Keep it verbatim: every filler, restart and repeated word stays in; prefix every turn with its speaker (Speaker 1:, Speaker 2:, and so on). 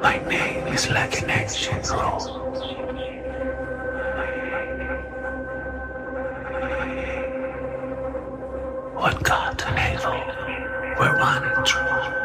Speaker 1: My name is like an ancient road. What God and evil were one and true.